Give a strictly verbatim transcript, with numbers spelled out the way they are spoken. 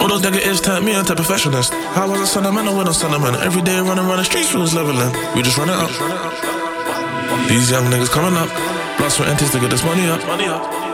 those negatives turn me into a perfectionist. How was I sentimental with no sentiment? Every day running around the streets, we was leveling. We just run it up. These young niggas coming up. Blood, sweat, and tears to get this money up.